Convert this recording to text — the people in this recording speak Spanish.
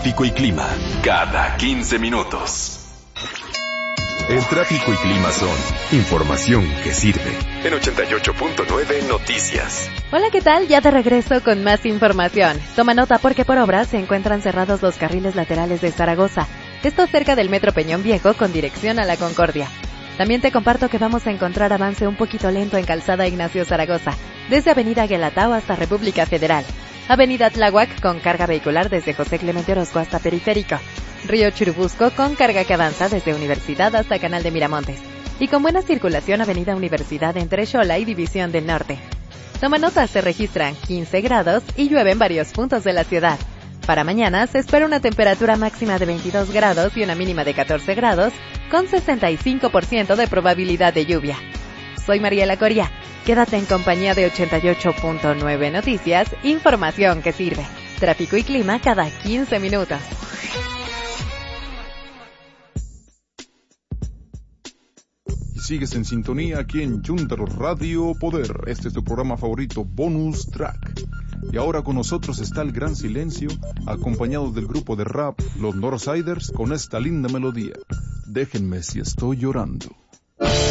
tráfico y clima cada 15 minutos. El tráfico y clima son información que sirve. En 88.9 Noticias. Hola, ¿qué tal? Ya de regreso con más información. Toma nota porque por obra se encuentran cerrados los carriles laterales de Zaragoza. Esto cerca del Metro Peñón Viejo con dirección a La Concordia. También te comparto que vamos a encontrar avance un poquito lento en Calzada Ignacio Zaragoza, desde Avenida Guelatao hasta República Federal. Avenida Tláhuac con carga vehicular desde José Clemente Orozco hasta Periférico. Río Churubusco con carga que avanza desde Universidad hasta Canal de Miramontes. Y con buena circulación Avenida Universidad entre Xola y División del Norte. Toma nota, se registran 15 grados y llueve en varios puntos de la ciudad. Para mañana se espera una temperatura máxima de 22 grados y una mínima de 14 grados, con 65% de probabilidad de lluvia. Soy Mariela Coria. Quédate en compañía de 88.9 Noticias, información que sirve. Tráfico y clima cada 15 minutos. Sigues en sintonía aquí en Junter Radio Poder. Este es tu programa favorito, Bonus Track. Y ahora con nosotros está El Gran Silencio, acompañado del grupo de rap Los Northsiders, con esta linda melodía. Déjenme si estoy llorando.